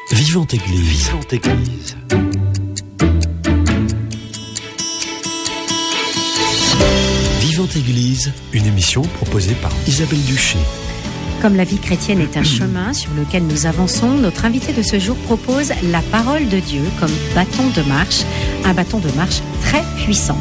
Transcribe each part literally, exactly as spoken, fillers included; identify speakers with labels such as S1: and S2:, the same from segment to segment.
S1: Vivante Église. Vivante Église. Vivante Église, une émission proposée par Isabelle Duché.
S2: Comme la vie chrétienne est un chemin sur lequel nous avançons, notre invité de ce jour propose la parole de Dieu comme bâton de marche, un bâton de marche très puissant.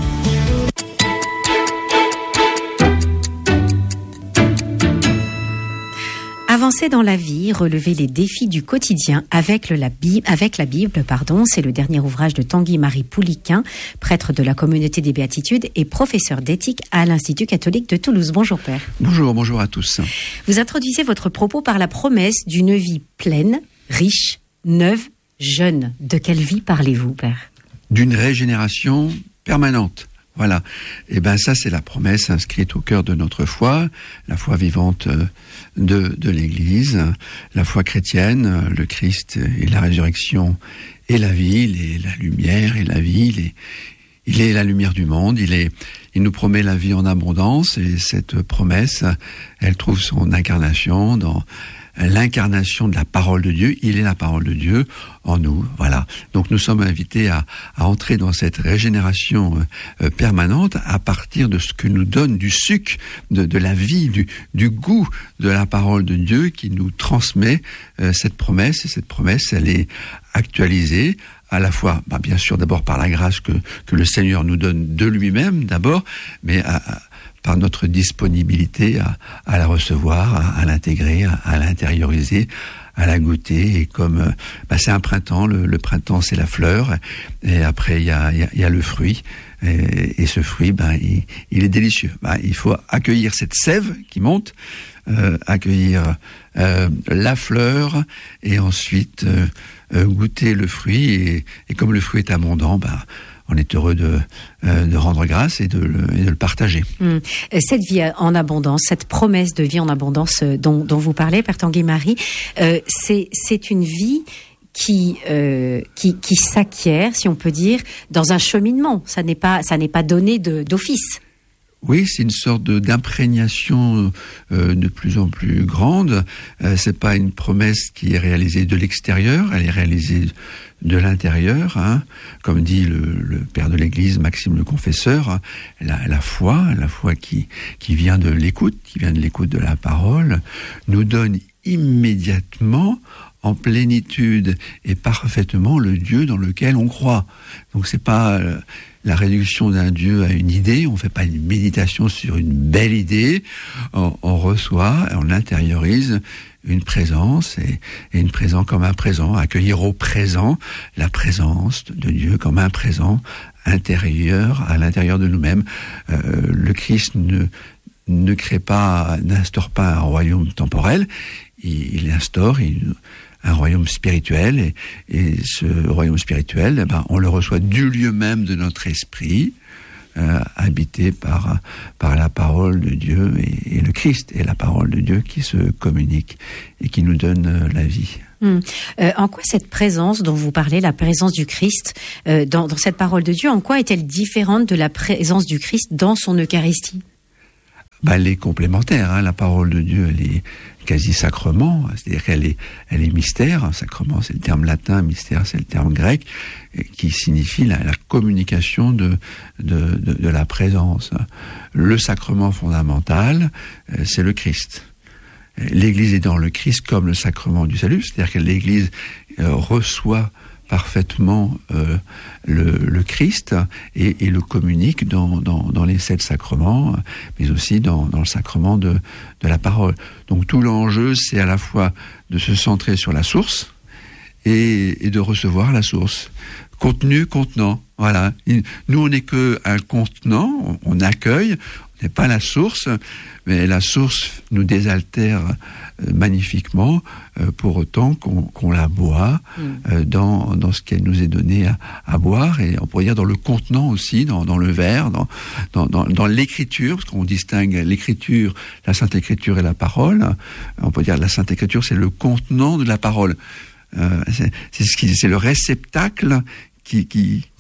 S2: Avancer dans la vie, relever les défis du quotidien avec, le, la, Bible, avec la Bible, pardon, c'est le dernier ouvrage de Tanguy-Marie Pouliquen, prêtre de la communauté des Béatitudes et professeur d'éthique à l'Institut catholique de Toulouse. Bonjour Père.
S3: Bonjour, bonjour à tous.
S2: Vous introduisez votre propos par la promesse d'une vie pleine, riche, neuve, jeune. De quelle vie parlez-vous, Père ?
S3: D'une régénération permanente. Voilà. Et ben ça, c'est la promesse inscrite au cœur de notre foi, la foi vivante de, de l'Église, la foi chrétienne, le Christ et la résurrection et la vie, il est la lumière et la vie, il est, il est la lumière du monde, il est, il nous promet la vie en abondance et cette promesse, elle trouve son incarnation dans l'incarnation de la parole de Dieu. Il est la parole de Dieu en nous, voilà. Donc nous sommes invités à, à entrer dans cette régénération euh, permanente à partir de ce que nous donne du suc, de, de la vie, du, du goût de la parole de Dieu qui nous transmet euh, cette promesse. Et cette promesse, elle est actualisée à la fois, bah, bien sûr, d'abord par la grâce que, que le Seigneur nous donne de lui-même, d'abord, mais à, à par notre disponibilité à, à la recevoir, à, à l'intégrer, à, à l'intérioriser, à la goûter. Et comme bah c'est un printemps, le, le printemps c'est la fleur, et après il y a, y, a, y a le fruit, et, et ce fruit, bah, il, il est délicieux. Bah, il faut accueillir cette sève qui monte, euh, accueillir euh, la fleur, et ensuite euh, euh, goûter le fruit. Et, et comme le fruit est abondant, bah, on est heureux de, euh, de rendre grâce et de, le, et de le partager.
S2: Mmh. Cette vie en abondance, cette promesse de vie en abondance dont, dont vous parlez, Père Tanguy-Marie, euh, c'est, c'est une vie qui, euh, qui, qui s'acquiert, si on peut dire, dans un cheminement. Ça n'est pas, ça n'est pas donné de, d'office.
S3: Oui, c'est une sorte de, d'imprégnation euh, de plus en plus grande. Euh, c'est pas une promesse qui est réalisée de l'extérieur, elle est réalisée de l'intérieur, hein. Comme dit le, le père de l'Église, Maxime le Confesseur, la, la foi, la foi qui, qui vient de l'écoute, qui vient de l'écoute de la parole, nous donne immédiatement, en plénitude et parfaitement, le Dieu dans lequel on croit. Donc c'est pas euh, la réduction d'un Dieu à une idée, on fait pas une méditation sur une belle idée, on, on reçoit, on intériorise une présence, et, et une présence comme un présent, accueillir au présent la présence de Dieu comme un présent intérieur, à l'intérieur de nous-mêmes. Euh, le Christ ne, ne crée pas, n'instaure pas un royaume temporel, il, il instaure il, un royaume spirituel, et, et ce royaume spirituel, eh ben, on le reçoit du lieu même de notre esprit, Euh, habité par, par la parole de Dieu, et, et le Christ est la parole de Dieu qui se communique et qui nous donne euh, la vie.
S2: Hum. Euh, en quoi cette présence dont vous parlez, la présence du Christ, euh, dans, dans cette parole de Dieu, en quoi est-elle différente de la présence du Christ dans son Eucharistie ?
S3: Bah, elle est complémentaire, hein. La parole de Dieu, elle est quasi sacrement, c'est-à-dire qu'elle est, elle est mystère. Sacrement, c'est le terme latin, mystère, c'est le terme grec, qui signifie la, la communication de, de, de, de la présence. Le sacrement fondamental, c'est le Christ. L'Église est dans le Christ comme le sacrement du salut, c'est-à-dire que l'Église euh, reçoit parfaitement euh, le, le Christ et, et le communique dans, dans, dans les sept sacrements, mais aussi dans, dans le sacrement de, de la parole. Donc tout l'enjeu, c'est à la fois de se centrer sur la source et, et de recevoir la source. Contenu, contenant, voilà. Nous, on n'est qu'un contenant, on, on accueille, on n'est pas la source, mais la source nous désaltère euh, magnifiquement, euh, pour autant qu'on, qu'on la boit euh, dans, dans ce qu'elle nous est donné à, à boire, et on pourrait dire dans le contenant aussi, dans, dans le verre, dans, dans, dans, dans l'écriture, parce qu'on distingue l'écriture, la Sainte Écriture et la parole. On peut dire que la Sainte Écriture, c'est le contenant de la parole. Euh, c'est, c'est, ce qui, c'est le réceptacle qui, qui,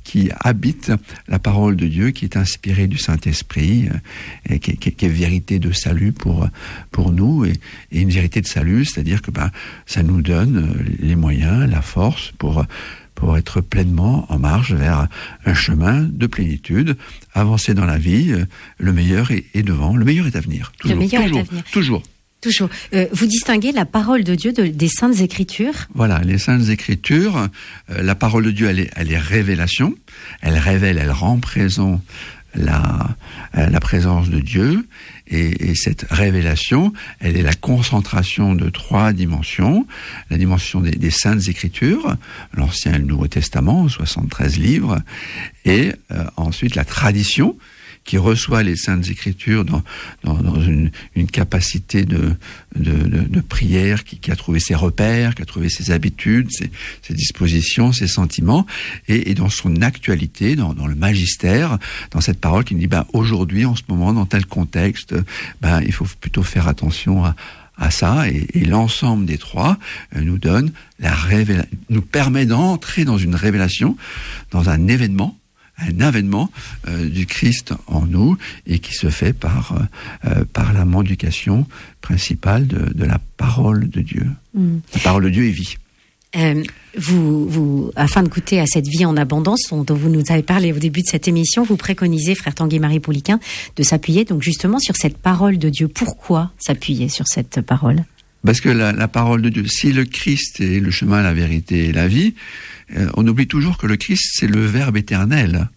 S3: qui habite la parole de Dieu, qui est inspirée du Saint-Esprit, euh, et qui, qui, qui est vérité de salut pour pour nous, et, et une vérité de salut, c'est-à-dire que ben ça nous donne les moyens, la force pour pour être pleinement en marche vers un chemin de plénitude, avancer dans la vie. Le meilleur est, est devant, le meilleur est à venir. Toujours,
S2: le meilleur
S3: toujours,
S2: est à venir.
S3: Toujours.
S2: Toujours. Euh, vous distinguez la parole de Dieu de, des Saintes Écritures ?
S3: Voilà, les Saintes Écritures, euh, la parole de Dieu, elle est, elle est révélation, elle révèle, elle rend présent la, euh, la présence de Dieu, et, et cette révélation, elle est la concentration de trois dimensions. La dimension des, des Saintes Écritures, l'Ancien et le Nouveau Testament, soixante-treize livres, et euh, ensuite la tradition, qui reçoit les Saintes Écritures dans, dans, dans une, une capacité de, de, de, de prière, qui, qui a trouvé ses repères, qui a trouvé ses habitudes, ses, ses dispositions, ses sentiments, et, et dans son actualité, dans, dans le magistère, dans cette parole qui nous dit, ben, aujourd'hui, en ce moment, dans tel contexte, ben, il faut plutôt faire attention à, à ça, et, et l'ensemble des trois euh, nous donne la révélation, nous permet d'entrer dans une révélation, dans un événement, un avènement euh, du Christ en nous, et qui se fait par euh, par la mendication principale de, de la parole de Dieu. Mm. La parole de Dieu est vie.
S2: Euh, vous, vous, afin de goûter à cette vie en abondance dont vous nous avez parlé au début de cette émission, vous préconisez, frère Tanguy-Marie Pouliquen, de s'appuyer donc justement sur cette parole de Dieu. Pourquoi s'appuyer sur cette parole ?
S3: Parce que la, la parole de Dieu, si le Christ est le chemin, la vérité et la vie, euh, on oublie toujours que le Christ, c'est le Verbe éternel.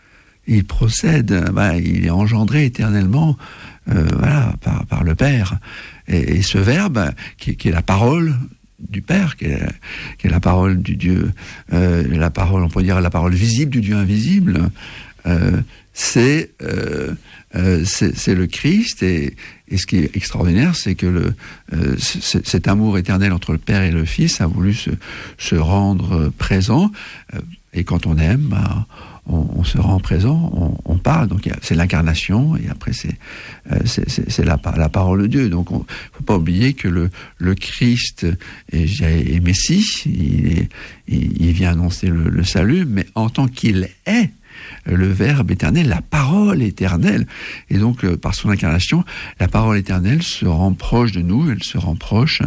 S3: Il procède, bah, il est engendré éternellement, euh, voilà, par, par le Père. Et, et ce Verbe, qui, qui est la parole du Père, qui est, qui est la parole du Dieu, euh, la parole, on pourrait dire la parole visible du Dieu invisible, euh, c'est, euh, euh, c'est, c'est le Christ. Et, et ce qui est extraordinaire, c'est que le, euh, c- cet amour éternel entre le Père et le Fils a voulu se, se rendre présent. Euh, et quand on aime, bah, on, on se rend présent, on, on parle. Donc c'est l'incarnation, et après c'est, euh, c'est, c'est, c'est la, la parole de Dieu. Donc il ne faut pas oublier que le, le Christ est, est Messie, il, est, il, il vient annoncer le, le salut, mais en tant qu'il est le Verbe éternel, la parole éternelle. Et donc, euh, par son incarnation, la parole éternelle se rend proche de nous, elle se rend proche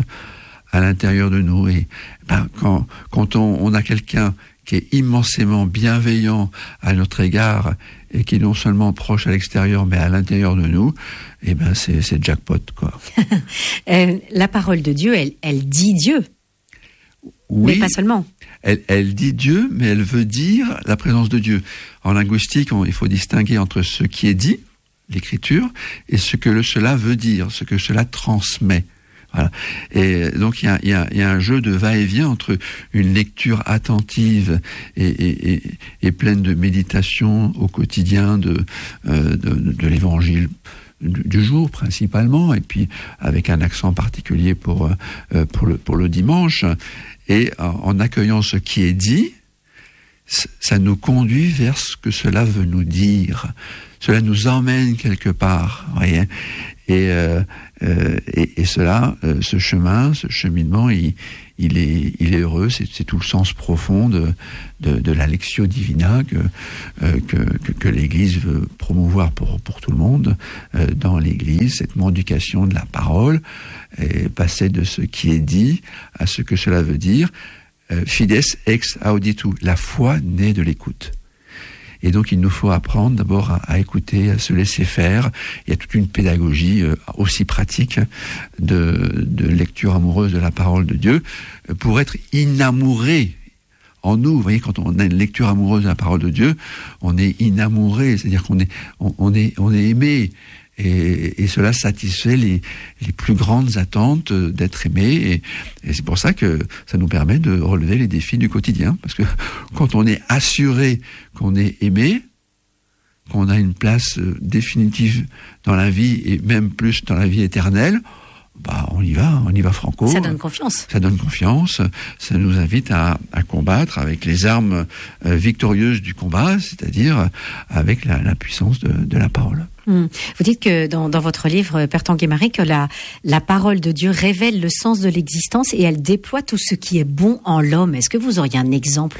S3: à l'intérieur de nous. Et ben, quand, quand on, on a quelqu'un qui est immensément bienveillant à notre égard, et qui est non seulement proche à l'extérieur, mais à l'intérieur de nous, eh ben c'est, c'est jackpot, quoi.
S2: euh, la parole de Dieu, elle, elle dit Dieu. Oui, mais pas seulement.
S3: Elle, elle dit Dieu, mais elle veut dire la présence de Dieu. En linguistique, on, il faut distinguer entre ce qui est dit, l'écriture, et ce que le, cela veut dire, ce que cela transmet. Voilà. Et donc il y a, y, a, y a un jeu de va-et-vient entre une lecture attentive et, et, et, et pleine de méditation au quotidien de, euh, de, de l'évangile du jour principalement, et puis avec un accent particulier pour, euh, pour, le, pour le dimanche. Et en accueillant ce qui est dit, ça nous conduit vers ce que cela veut nous dire. Cela nous emmène quelque part, voyez. Et, euh, euh, et, et cela, euh, ce chemin, ce cheminement, il, il, est, il est heureux. C'est, c'est tout le sens profond de, de, de la Lectio Divina que, euh, que, que, que l'Église veut promouvoir pour, pour tout le monde euh, dans l'Église, cette mendication de la parole, et passer de ce qui est dit à ce que cela veut dire. Euh, fides ex auditu, la foi naît de l'écoute. Et donc, il nous faut apprendre d'abord à, à écouter, à se laisser faire. Il y a toute une pédagogie euh, aussi pratique de, de lecture amoureuse de la parole de Dieu euh, pour être inamouré en nous. Vous voyez, quand on a une lecture amoureuse de la parole de Dieu, on est inamouré, c'est-à-dire qu'on est, on, on est, on est aimé. Et, et cela satisfait les, les plus grandes attentes d'être aimé. Et, et c'est pour ça que ça nous permet de relever les défis du quotidien. Parce que quand on est assuré qu'on est aimé, qu'on a une place définitive dans la vie, et même plus dans la vie éternelle, bah on y va, on y va franco.
S2: Ça donne confiance.
S3: Ça donne confiance. Ça nous invite à, à combattre avec les armes euh, victorieuses du combat, c'est-à-dire avec la, la puissance de, de la parole.
S2: Hum. Vous dites que dans, dans votre livre, Père Tanguy-Marie, que la, la parole de Dieu révèle le sens de l'existence et elle déploie tout ce qui est bon en l'homme. Est-ce que vous auriez un exemple ?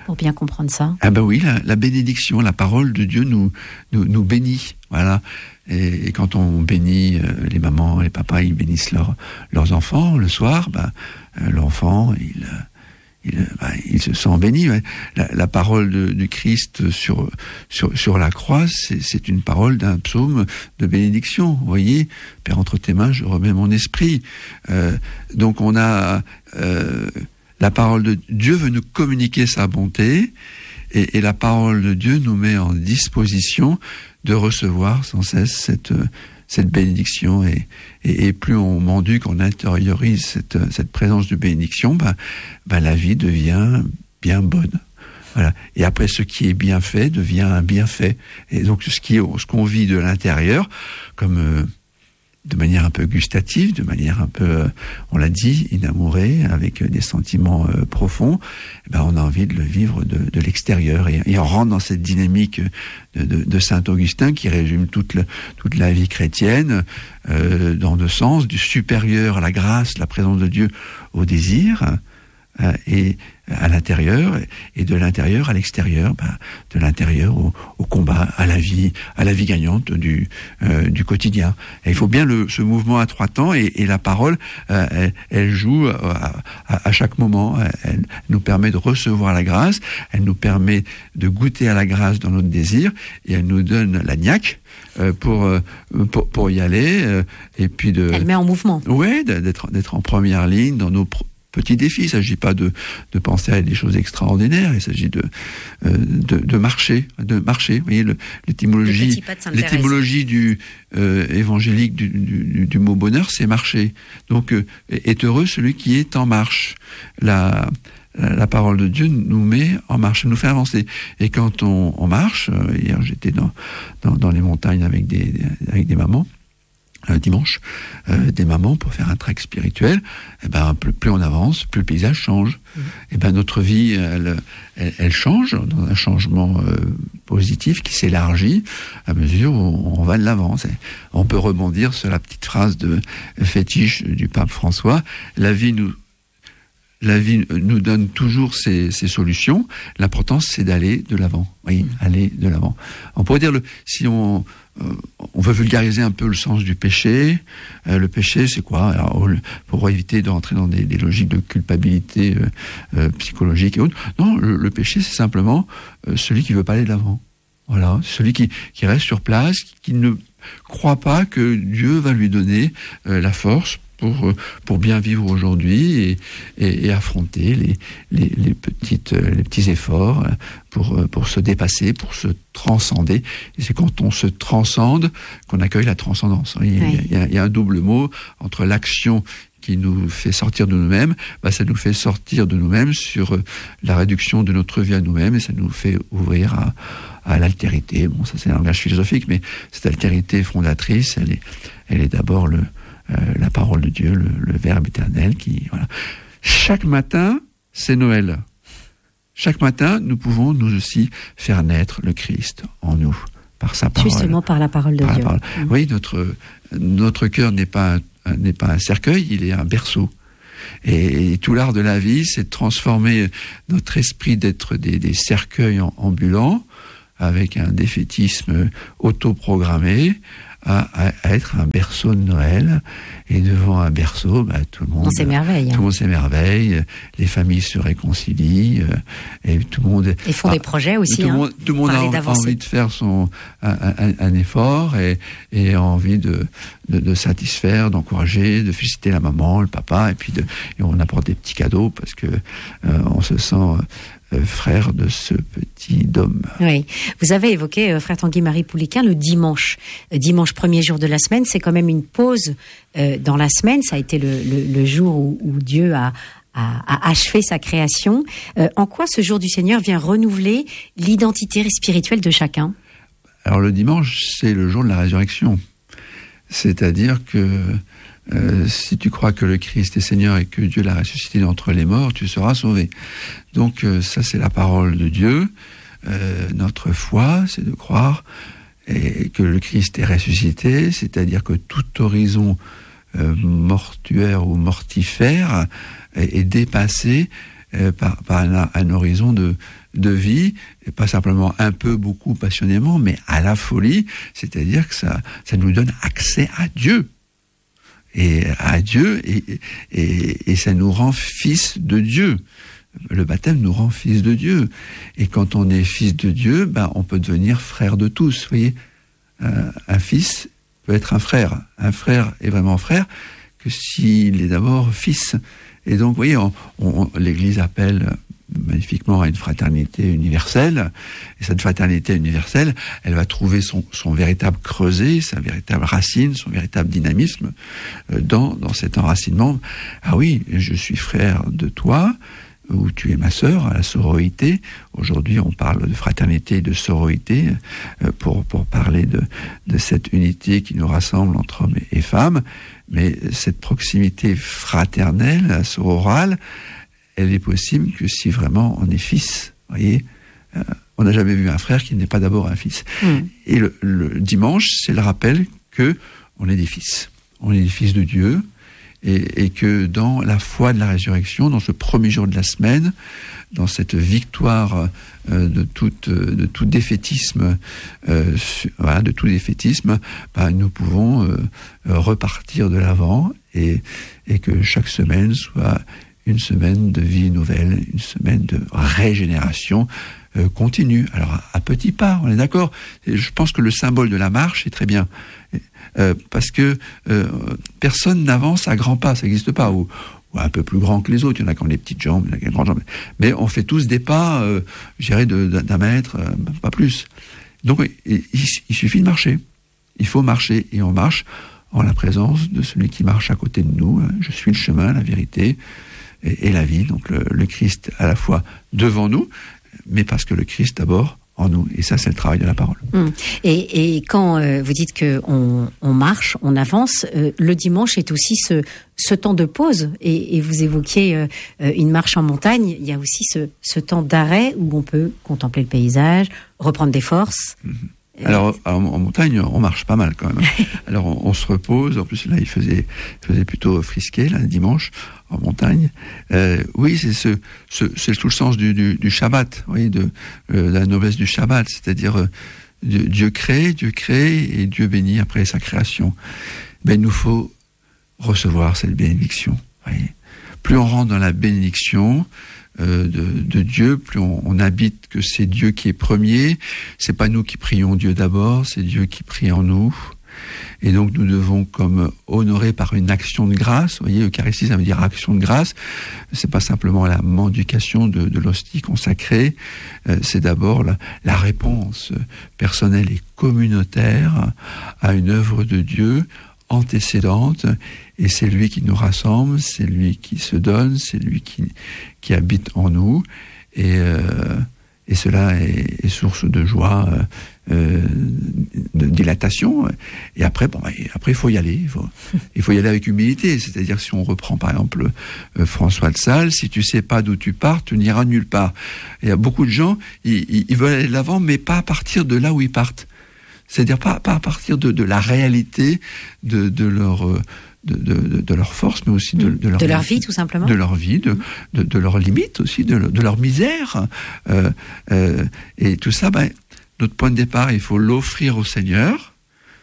S2: pour bien comprendre ça.
S3: Ah ben oui, la, la bénédiction, la parole de Dieu nous nous, nous bénit, voilà. Et, et quand on bénit euh, les mamans, les papas, ils bénissent leurs leurs enfants le soir, ben euh, l'enfant, il Il, bah, il se sent béni. Ouais. La, la parole de, du Christ sur sur sur la croix, c'est, c'est une parole d'un psaume de bénédiction. Vous voyez, Père, entre tes mains, je remets mon esprit. Euh, donc on a euh, la parole de Dieu veut nous communiquer sa bonté, et, et la parole de Dieu nous met en disposition de recevoir sans cesse cette cette bénédiction, et, et, et plus on m'enduque, on intériorise cette, cette présence de bénédiction, ben, ben la vie devient bien bonne. Voilà. Et après, ce qui est bien fait devient un bienfait. Et donc, ce qui est, ce qu'on vit de l'intérieur, comme euh, de manière un peu gustative, de manière un peu, euh, on l'a dit, inamourée, avec des sentiments euh, profonds, ben on a envie de le vivre de, de l'extérieur. Et, et on rentre dans cette dynamique de, de, de saint Augustin qui résume toute, le, toute la vie chrétienne euh, dans deux sens, du supérieur à la grâce, la présence de Dieu au désir, euh, et à l'intérieur, et de l'intérieur à l'extérieur, ben, de l'intérieur au, au combat, à la vie, à la vie gagnante du euh, du quotidien. Et il faut bien le, ce mouvement à trois temps, et, et la parole, euh, elle, elle joue à, à, à chaque moment. Elle, elle nous permet de recevoir la grâce, elle nous permet de goûter à la grâce dans notre désir, et elle nous donne la niaque euh, pour, euh, pour pour y aller, euh, et puis de.
S2: Elle met en mouvement.
S3: Ouais, d'être d'être en première ligne dans nos pro- petits défis. Il ne s'agit pas de, de penser à des choses extraordinaires, il s'agit de, euh, de, de marcher, de marcher. Vous voyez, le, l'étymologie, l'étymologie du, euh, évangélique du, du, du mot bonheur, c'est marcher. Donc, euh, est heureux celui qui est en marche. La, la, la parole de Dieu nous met en marche, nous fait avancer. Et quand on, on marche, euh, hier j'étais dans, dans, dans les montagnes avec des, des, avec des mamans, Euh, dimanche, euh, des mamans pour faire un trek spirituel, et ben plus, plus on avance, plus le paysage change. Mmh. Et ben notre vie, elle, elle, elle change dans un changement euh, positif qui s'élargit à mesure où on va de l'avant. C'est, on peut rebondir sur la petite phrase de fétiche du pape François. La vie nous La vie nous donne toujours ses, ses solutions. L'important, c'est d'aller de l'avant. Oui, mmh. aller de l'avant. On pourrait dire, le, si on, euh, on veut vulgariser un peu le sens du péché, euh, le péché, c'est quoi? Alors, pour éviter d'entrer dans des, des logiques de culpabilité euh, euh, psychologique et autres. Non, le, le péché, c'est simplement euh, celui qui veut pas aller de l'avant. Voilà, celui qui, qui reste sur place, qui, qui ne croit pas que Dieu va lui donner euh, la force pour pour bien vivre aujourd'hui, et, et, et affronter les, les les petites les petits efforts pour pour se dépasser, pour se transcender. Et c'est quand on se transcende qu'on accueille la transcendance. Il, oui. il, y a, il y a un double mot entre l'action qui nous fait sortir de nous-mêmes, bah ça nous fait sortir de nous-mêmes sur la réduction de notre vie à nous-mêmes, et ça nous fait ouvrir à à l'altérité. Bon, ça c'est un langage philosophique, mais cette altérité fondatrice, elle est elle est d'abord le Euh, la parole de Dieu, le, le Verbe éternel qui, voilà. Chaque matin, c'est Noël. Chaque matin, nous pouvons nous aussi faire naître le Christ en nous, par sa parole.
S2: Justement par la parole de Dieu.
S3: Mmh. Oui, notre, notre cœur n'est pas, un, n'est pas un cercueil, il est un berceau. Et, et tout l'art de la vie, c'est de transformer notre esprit d'être des, des cercueils ambulants, avec un défaitisme autoprogrammé, À, à, à être un berceau de Noël. Et devant un berceau, bah, tout le monde,
S2: on s'émerveille.
S3: Tout le monde s'émerveille, les familles se réconcilient, euh, et tout le monde.
S2: Ils font ah, des projets aussi.
S3: Tout le
S2: hein,
S3: monde, tout le monde a envie de faire son un, un, un effort, et, et a envie de, de, de satisfaire, d'encourager, de féliciter la maman, le papa, et puis de, et on apporte des petits cadeaux parce que euh, on se sent euh, frère de ce petit homme.
S2: Oui, vous avez évoqué, euh, frère Tanguy-Marie Pouliquen, le dimanche. Euh, dimanche, premier jour de la semaine, c'est quand même une pause euh, dans la semaine. Ça a été le, le, le jour où, où Dieu a, a, a achevé sa création. Euh, en quoi ce jour du Seigneur vient renouveler l'identité spirituelle de chacun?
S3: Alors le dimanche, c'est le jour de la résurrection. C'est-à-dire que Euh, si tu crois que le Christ est Seigneur et que Dieu l'a ressuscité d'entre les morts, tu seras sauvé. Donc euh, ça, c'est la parole de Dieu. Euh, notre foi, c'est de croire et que le Christ est ressuscité, c'est-à-dire que tout horizon euh, mortuaire ou mortifère est, est dépassé euh, par, par un, un horizon de, de vie, et pas simplement un peu, beaucoup, passionnément, mais à la folie, c'est-à-dire que ça, ça nous donne accès à Dieu. Et à Dieu, et, et, et ça nous rend fils de Dieu. Le baptême nous rend fils de Dieu. Et quand on est fils de Dieu, ben, on peut devenir frère de tous. Vous voyez, euh, un fils peut être un frère. Un frère est vraiment frère que s'il est d'abord fils. Et donc, vous voyez, on, on, l'Église appelle magnifiquement à une fraternité universelle. Et cette fraternité universelle, elle va trouver son, son véritable creuset, sa véritable racine, son véritable dynamisme dans, dans cet enracinement. Ah oui, je suis frère de toi, ou tu es ma sœur, à la sororité. Aujourd'hui, on parle de fraternité et de sororité pour, pour parler de, de cette unité qui nous rassemble entre hommes et femmes. Mais cette proximité fraternelle, sororale, elle est possible que si vraiment on est fils. Vous voyez, euh, on n'a jamais vu un frère qui n'est pas d'abord un fils. Mmh. Et le, le dimanche, c'est le rappel que on est des fils. On est des fils de Dieu, et, et que dans la foi de la résurrection, dans ce premier jour de la semaine, dans cette victoire euh, de, toute, de tout défaitisme, euh, voilà, de tout défaitisme, bah, nous pouvons euh, repartir de l'avant, et, et que chaque semaine soit une semaine de vie nouvelle, une semaine de régénération euh, continue. Alors, à, à petits pas, on est d'accord. Et je pense que le symbole de la marche est très bien. Euh, parce que euh, personne n'avance à grands pas, ça n'existe pas. Ou, ou un peu plus grand que les autres. Il y en a qui ont des petites jambes, il y en a qui ont des grandes jambes. Mais on fait tous des pas, euh, je dirais, de, d'un mètre, euh, pas plus. Donc, il, il, il suffit de marcher. Il faut marcher, et on marche en la présence de celui qui marche à côté de nous. Je suis le chemin, la vérité et la vie, donc le, le Christ à la fois devant nous, mais parce que le Christ d'abord en nous, et ça c'est le travail de la parole.
S2: Mmh. Et, et quand euh, vous dites que on, on marche, on avance, euh, le dimanche est aussi ce, ce temps de pause, et, et vous évoquiez euh, une marche en montagne, il y a aussi ce, ce temps d'arrêt où on peut contempler le paysage, reprendre des forces. Mmh.
S3: Alors, en, en montagne, on marche pas mal quand même. Alors, on, on se repose. En plus, là, il faisait, il faisait plutôt frisqué, là, dimanche, en montagne. Euh, oui, c'est ce, ce, c'est tout le sens du, du, du Shabbat, oui, de, euh, de la noblesse du Shabbat. C'est-à-dire, euh, Dieu crée, Dieu crée, et Dieu bénit après sa création. Ben, il nous faut recevoir cette bénédiction. Voyez. Plus on rentre dans la bénédiction, Euh, de, de Dieu, plus on, on habite que c'est Dieu qui est premier. C'est pas nous qui prions Dieu d'abord, c'est Dieu qui prie en nous. Et donc nous devons comme honorer par une action de grâce. Vous voyez, Eucharistie, ça veut dire action de grâce. C'est pas simplement la mendication de, de l'hostie consacrée. Euh, c'est d'abord la, la réponse personnelle et communautaire à une œuvre de Dieu antécédente, et c'est lui qui nous rassemble, c'est lui qui se donne, c'est lui qui, qui habite en nous, et, euh, et cela est, est source de joie, euh, de dilatation, et après, bon, après il faut y aller, il faut, il faut y aller avec humilité, c'est-à-dire si on reprend par exemple euh, François de Sales, si tu sais pas d'où tu pars, tu n'iras nulle part. Il y a beaucoup de gens, ils, ils veulent aller de l'avant, mais pas à partir de là où ils partent. C'est-à-dire pas, pas à partir de, de la réalité de, de, leur, de, de, de leur force, mais aussi de, de, leur,
S2: de leur vie, tout simplement.
S3: De leur vie, de, de, de leurs limites aussi, de, de leur misère. Euh, euh, et tout ça, ben, notre point de départ, il faut l'offrir au Seigneur.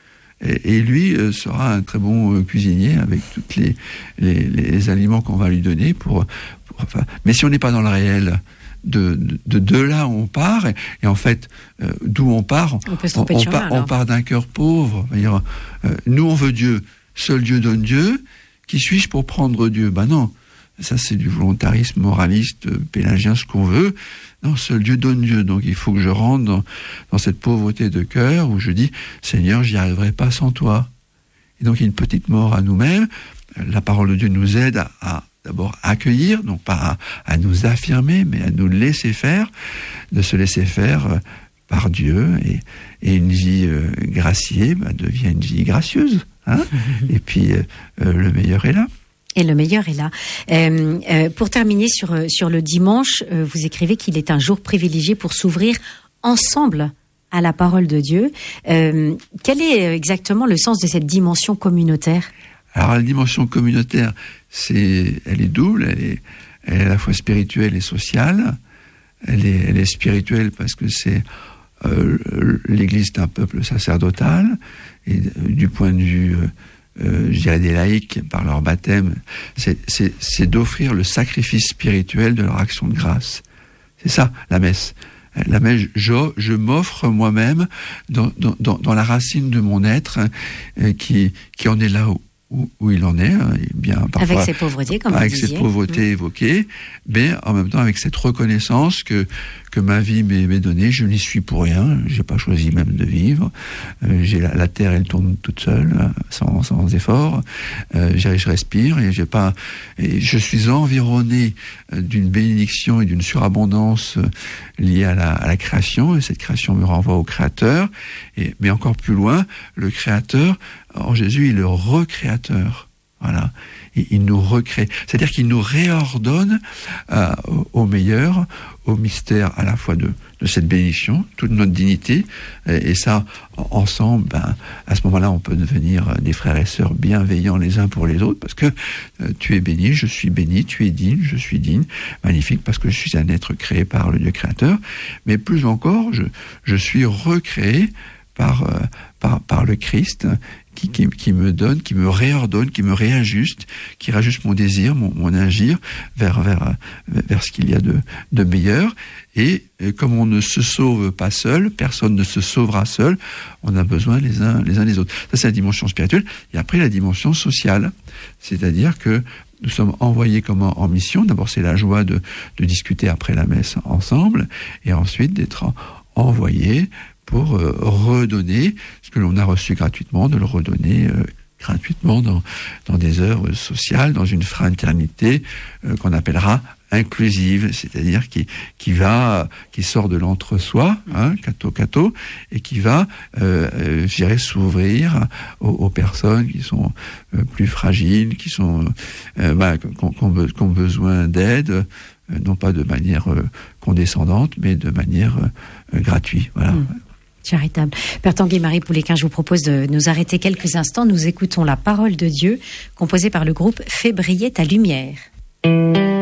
S3: Et, et lui euh, sera un très bon euh, cuisinier avec tous les, les, les aliments qu'on va lui donner. Pour, pour, enfin, mais si on n'est pas dans le réel, De, de, de là où on part, et, et en fait, euh, d'où on part, on, on, on, chemin, part, on part d'un cœur pauvre. Dire, euh, nous, on veut Dieu. Seul Dieu donne Dieu. Qui suis-je pour prendre Dieu? Ben non, ça c'est du volontarisme moraliste, pélagien, ce qu'on veut. Non, seul Dieu donne Dieu. Donc il faut que je rentre dans, dans cette pauvreté de cœur où je dis, Seigneur, j'y arriverai pas sans toi. Et donc il y a une petite mort à nous-mêmes. La parole de Dieu nous aide à, à d'abord accueillir, non pas à, à nous affirmer, mais à nous laisser faire, de se laisser faire euh, par Dieu, et, et une vie euh, graciée bah, devient une vie gracieuse. Hein. Et puis euh, euh, le meilleur est là.
S2: Et le meilleur est là. Euh, euh, pour terminer sur, sur le dimanche, euh, vous écrivez qu'il est un jour privilégié pour s'ouvrir ensemble à la parole de Dieu. Euh, quel est exactement le sens de cette dimension communautaire ?
S3: Alors la dimension communautaire, c'est, elle est double, elle est, elle est à la fois spirituelle et sociale. Elle est, elle est spirituelle parce que c'est euh, l'Église est un peuple sacerdotal, et euh, du point de vue, euh, euh, je dirais des laïcs, par leur baptême, c'est, c'est, c'est d'offrir le sacrifice spirituel de leur action de grâce. C'est ça, la messe. La messe, je, je m'offre moi-même dans, dans, dans la racine de mon être, euh, qui, qui en est là où, où, où il en est, hein, et bien parfois,
S2: avec ses pauvretés, comme
S3: avec
S2: vous disiez.
S3: Avec ces pauvretés mmh. évoquées, mais en même temps avec cette reconnaissance que que ma vie m'est, m'est donnée, je n'y suis pour rien, j'ai pas choisi même de vivre, euh, j'ai la, la terre, elle tourne toute seule, sans, sans effort, euh, je, je respire et j'ai pas, et je suis environné d'une bénédiction et d'une surabondance liée à la, à la création, et cette création me renvoie au Créateur, et, mais encore plus loin, le Créateur, en Jésus, il est le recréateur, voilà. Il nous recrée, c'est-à-dire qu'il nous réordonne euh, au, au meilleur, au mystère à la fois de, de cette bénédiction, toute notre dignité, et, et ça, ensemble, ben, à ce moment-là, on peut devenir des frères et sœurs bienveillants les uns pour les autres, parce que euh, tu es béni, je suis béni, tu es digne, je suis digne, magnifique, parce que je suis un être créé par le Dieu créateur, mais plus encore, je, je suis recréé par, euh, par, par le Christ, Qui, qui, qui me donne, qui me réordonne, qui me réajuste, qui réajuste mon désir, mon, mon agir vers, vers, vers ce qu'il y a de, de meilleur. Et, et comme on ne se sauve pas seul, personne ne se sauvera seul, on a besoin les uns les uns des autres. Ça, c'est la dimension spirituelle. Et après, la dimension sociale. C'est-à-dire que nous sommes envoyés comme en, en mission. D'abord, c'est la joie de, de discuter après la messe ensemble, et ensuite d'être en, envoyés pour euh, redonner ce que l'on a reçu gratuitement, de le redonner euh, gratuitement dans, dans des œuvres sociales, dans une fraternité euh, qu'on appellera inclusive, c'est-à-dire qui, qui va, qui sort de l'entre-soi, hein, catho catho, et qui va, euh, euh, je dirais, s'ouvrir aux, aux personnes qui sont euh, plus fragiles, qui sont, euh, bah, qui ont, qui ont besoin d'aide, euh, non pas de manière euh, condescendante, mais de manière euh, gratuite. Voilà. Mmh.
S2: Charitable. Père Tanguy-Marie Poulequin, je vous propose de nous arrêter quelques instants. Nous écoutons la parole de Dieu, composée par le groupe Fais briller ta lumière.